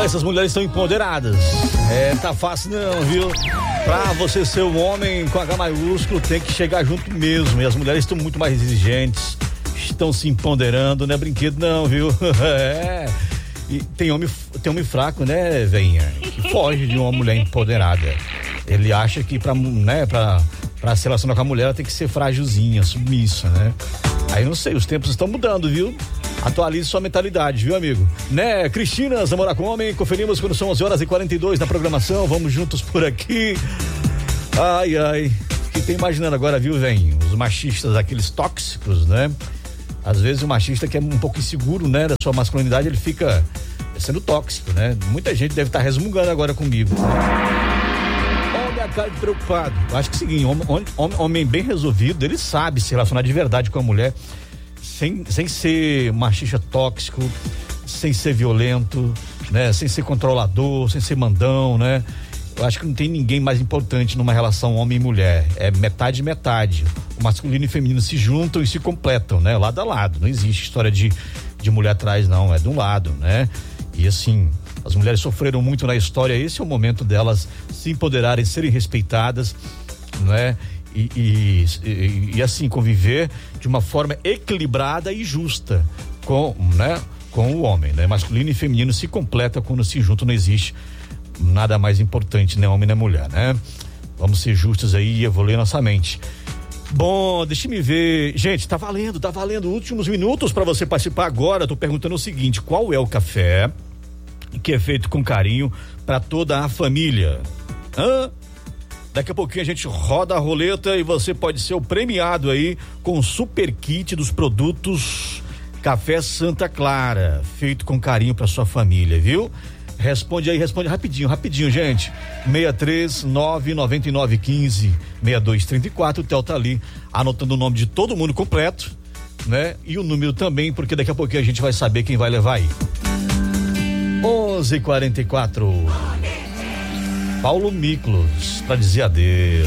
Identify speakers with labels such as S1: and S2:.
S1: essas mulheres estão empoderadas. Tá fácil não, viu? Pra você ser um homem com H maiúsculo, tem que chegar junto mesmo. E as mulheres estão muito mais exigentes, estão se empoderando, não é brinquedo não, viu? E tem homem fraco, né, veinha? Que foge de uma mulher empoderada. Ele acha que pra se relacionar com a mulher, ela tem que ser frágilzinha, submissa, né? Aí não sei, os tempos estão mudando, viu? Atualize sua mentalidade, viu, amigo? Né, Cristina, Zamora com Homem, conferimos quando são 11h42 na programação, vamos juntos por aqui. Ai, que tem imaginando agora, viu, velho? Os machistas, aqueles tóxicos, né? Às vezes o machista que é um pouco inseguro, né, da sua masculinidade, ele fica sendo tóxico, né? Muita gente deve estar resmungando agora comigo. Olha a cara de preocupado. Acho que é o seguinte, homem bem resolvido, ele sabe se relacionar de verdade com a mulher, sem ser machista tóxico, sem ser violento, né? Sem ser controlador, sem ser mandão, né? Eu acho que não tem ninguém mais importante numa relação homem e mulher. É metade. O masculino e o feminino se juntam e se completam, né? Lado a lado. Não existe história de mulher atrás, não. É de um lado, né? E assim, as mulheres sofreram muito na história. Esse é o momento delas se empoderarem, serem respeitadas, né? E assim, conviver de uma forma equilibrada e justa com o homem, né? Masculino e feminino se completam quando se juntam, não existe nada mais importante, nem homem nem mulher, né? Vamos ser justos aí e evoluir nossa mente. Bom, deixa me ver. Gente, tá valendo últimos minutos para você participar agora. Tô perguntando o seguinte: qual é o café que é feito com carinho para toda a família? Daqui a pouquinho a gente roda a roleta e você pode ser o premiado aí com o super kit dos produtos Café Santa Clara, feito com carinho para sua família, viu? Responde rapidinho, gente. 63999156234. O Theo tá ali anotando o nome de todo mundo completo, né? E o número também, porque daqui a pouquinho a gente vai saber quem vai levar aí. 11h44. Paulo Miklos, pra dizer adeus.